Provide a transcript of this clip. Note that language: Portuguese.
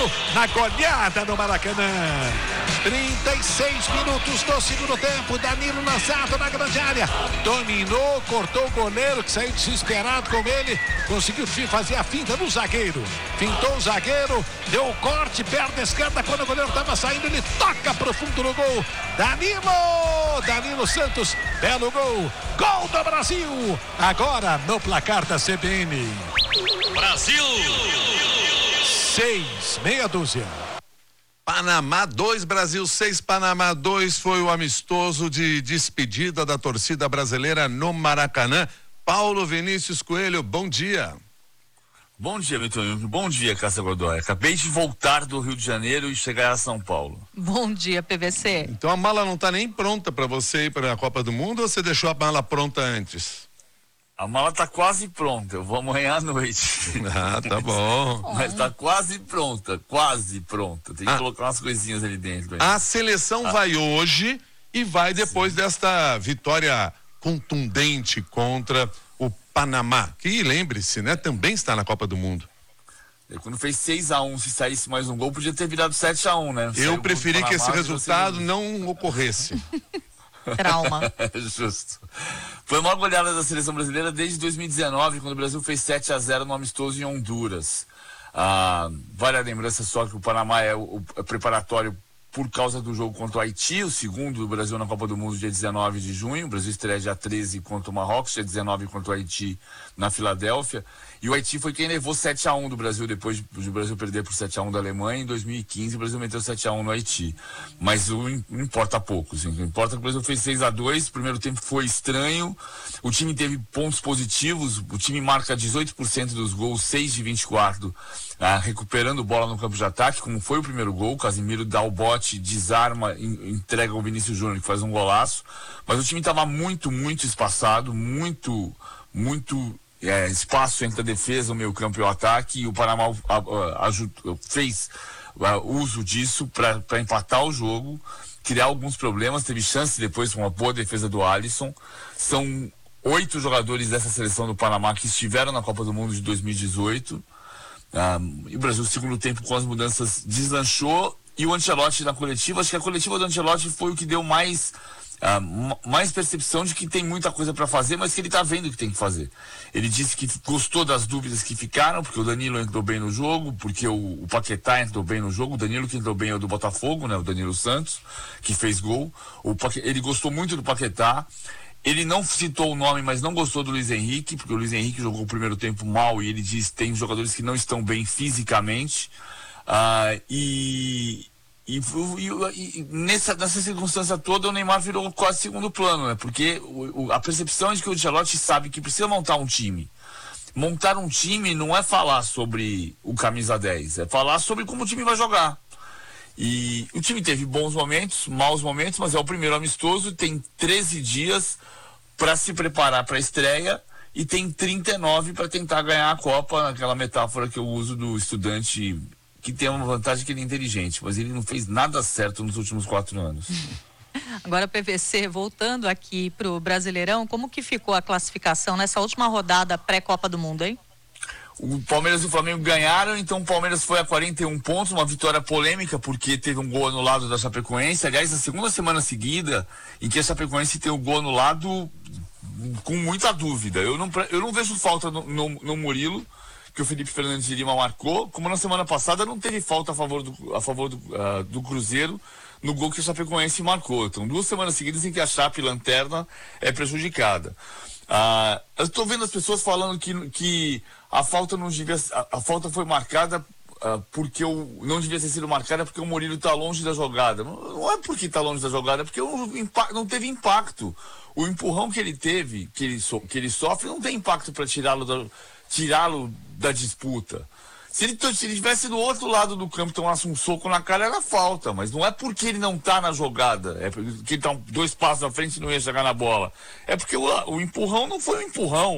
na goleada no Maracanã. 36 minutos do segundo tempo. Danilo lançado na grande área. Dominou, cortou o goleiro que saiu desesperado com ele. Conseguiu fazer a finta no zagueiro. Fintou o zagueiro, deu o corte, perna esquerda. Quando o goleiro estava saindo, ele toca pro fundo do gol. Danilo Santos, belo gol. Gol do Brasil. Agora no placar da CBN. Brasil 6, meia dúzia. Panamá 2, Brasil 6, Panamá 2 foi o amistoso de despedida da torcida brasileira no Maracanã. Paulo Vinícius Coelho, bom dia. Bom dia, Milton. Bom dia, Cássia Godoy. Acabei de voltar do Rio de Janeiro e chegar a São Paulo. Bom dia, PVC. Então a mala não tá nem pronta para você ir para a Copa do Mundo ou você deixou a mala pronta antes? A mala tá quase pronta, eu vou amanhã à noite. Ah, tá bom. Mas tá quase pronta. Tem que colocar umas coisinhas ali dentro. Aí. A seleção vai hoje e vai depois desta vitória contundente contra o Panamá, que lembre-se, né, também está na Copa do Mundo. Quando fez 6-1, se saísse mais um gol, podia ter virado 7-1, né? Eu preferi que esse resultado não ocorresse. Trauma. Justo. Foi uma goleada da seleção brasileira desde 2019, quando o Brasil fez 7-0 no amistoso em Honduras. Vale a lembrança só que o Panamá é o preparatório por causa do jogo contra o Haiti, o segundo do Brasil na Copa do Mundo, dia 19 de junho. O Brasil estreia dia 13 contra o Marrocos, dia 19 contra o Haiti na Filadélfia. E o Haiti foi quem levou 7-1 do Brasil, depois do Brasil perder por 7-1 da Alemanha. Em 2015, o Brasil meteu 7-1 no Haiti. Mas não importa pouco, assim. Não importa que o Brasil fez 6-2, o primeiro tempo foi estranho. O time teve pontos positivos, o time marca 18% dos gols, 6 de 24, recuperando bola no campo de ataque, como foi o primeiro gol. O Casimiro dá o bote, desarma, entrega ao Vinícius Júnior, que faz um golaço. Mas o time estava muito espaçado, muito espaço entre a defesa, o meio campo e o ataque, e o Panamá fez uso disso para empatar o jogo, criar alguns problemas. Teve chance depois com uma boa defesa do Alisson. São 8 jogadores dessa seleção do Panamá que estiveram na Copa do Mundo de 2018. E o Brasil, no segundo tempo, com as mudanças, deslanchou. E o Ancelotti na coletiva, acho que a coletiva do Ancelotti foi o que deu mais percepção de que tem muita coisa para fazer, mas que ele está vendo o que tem que fazer. Ele disse que gostou das dúvidas que ficaram, porque o Danilo entrou bem no jogo, porque o Paquetá entrou bem no jogo. O Danilo que entrou bem é o do Botafogo, né? O Danilo Santos, que fez gol. Ele gostou muito do Paquetá. Ele não citou o nome, mas não gostou do Luiz Henrique, porque o Luiz Henrique jogou o primeiro tempo mal e ele diz que tem jogadores que não estão bem fisicamente. E nessa circunstância toda, o Neymar virou quase segundo plano, né? Porque a percepção é de que o Ancelotti sabe que precisa montar um time. Montar um time não é falar sobre o camisa 10, é falar sobre como o time vai jogar. E o time teve bons momentos, maus momentos, mas é o primeiro amistoso, tem 13 dias para se preparar para a estreia e tem 39 para tentar ganhar a Copa, naquela metáfora que eu uso do estudante que tem uma vantagem que ele é inteligente, mas ele não fez nada certo nos últimos 4 anos. Agora, PVC, voltando aqui pro Brasileirão, como que ficou a classificação nessa última rodada pré-Copa do Mundo, hein? O Palmeiras e o Flamengo ganharam, então o Palmeiras foi a 41 pontos, uma vitória polêmica, porque teve um gol anulado da Chapecoense. Aliás, a segunda semana seguida em que a Chapecoense tem o gol anulado com muita dúvida. Eu não vejo falta no Murilo, que o Felipe Fernandes de Lima marcou, como na semana passada não teve falta a favor do Cruzeiro no gol que a Chapecoense marcou. Então, 2 semanas seguidas em que a Chape lanterna é prejudicada. Eu estou vendo as pessoas falando que a falta não devia, a falta foi marcada porque não devia ter sido marcada porque o Murilo está longe da jogada. Não é porque está longe da jogada, é porque não teve impacto. O empurrão que ele teve, que ele sofre, não tem impacto para tirá-lo da disputa. Se ele estivesse do outro lado do campo e tomasse um soco na cara, era falta, mas não é porque ele não está na jogada, é porque ele está 2 passos à frente e não ia chegar na bola. É porque o empurrão não foi um empurrão.